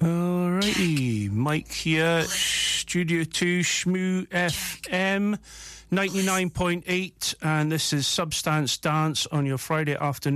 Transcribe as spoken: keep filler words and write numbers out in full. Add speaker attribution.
Speaker 1: Alrighty, Mike here, Studio two, Shmoo F M, ninety-nine point eight, and this is Substance Dance on your Friday afternoon.